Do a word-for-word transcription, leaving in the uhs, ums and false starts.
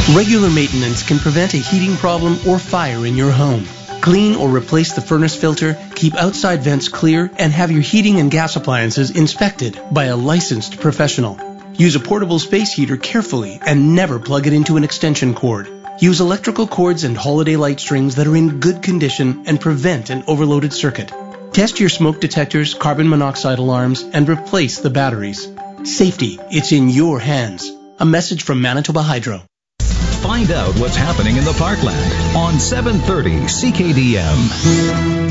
Regular maintenance can prevent a heating problem or fire in your home. Clean or replace the furnace filter, keep outside vents clear, and have your heating and gas appliances inspected by a licensed professional. Use a portable space heater carefully and never plug it into an extension cord. Use electrical cords and holiday light strings that are in good condition and prevent an overloaded circuit. Test your smoke detectors, carbon monoxide alarms, and replace the batteries. Safety, it's in your hands. A message from Manitoba Hydro. Find out what's happening in the Parkland on seven thirty C K D M.